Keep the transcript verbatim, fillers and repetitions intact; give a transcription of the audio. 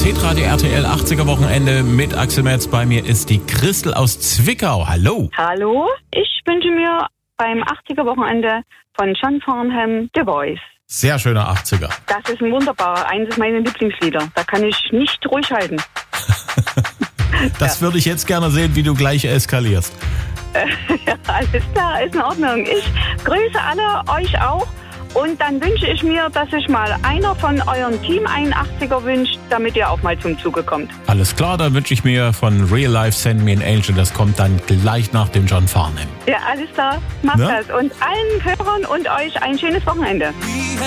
Hitradio R T L achtziger Wochenende mit Axel Metz. Bei mir ist die Christel aus Zwickau. Hallo. Hallo, ich wünsche mir beim achtziger Wochenende von John Farnham The Voice. Sehr schöner achtziger. Das ist ein wunderbarer, eines meiner Lieblingslieder. Da kann ich nicht ruhig halten. Das würde ich jetzt gerne sehen, wie du gleich eskalierst. Ja, alles klar, ist in Ordnung. Ich grüße alle, euch auch. Und dann wünsche ich mir, dass sich mal einer von eurem Team einen achtziger wünscht, damit ihr auch mal zum Zuge kommt. Alles klar, dann wünsche ich mir von Real Life Send Me an Angel. Das kommt dann gleich nach dem John Farnham. Ja, alles klar, macht Ne? das. Und allen Hörern und euch ein schönes Wochenende.